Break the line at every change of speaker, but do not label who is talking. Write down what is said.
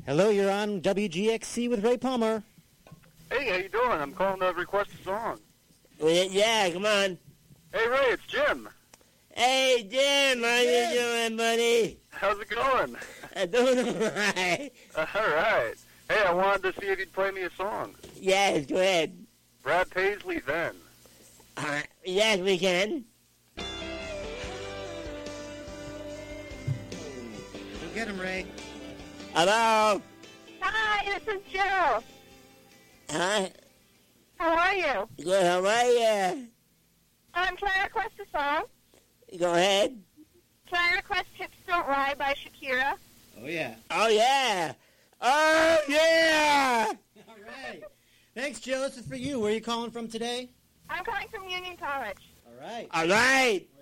Hello, you're on WGXC with Ray Palmer.
Hey, how you doing? I'm calling to request a song.
Yeah, come on.
Hey, Ray, it's Jim.
Hey, Jim, how you doing, buddy?
How's it going?
I'm doing all right.
All right. Hey, I wanted to see if you'd play me a song.
Yes, go ahead.
Brad Paisley, Then.
Yes, we can.
Go get him, Ray.
Hello?
Hi, this is Jill.
Hi.
How are you?
Good, how are you?
Can I request a song?
Go ahead.
Can I request Hips Don't Lie by Shakira?
Oh, yeah.
Oh, yeah. Oh, yeah.
All right. Thanks, Jill. This is for you. Where are you calling from today?
I'm calling from Union College.
All right.
All right.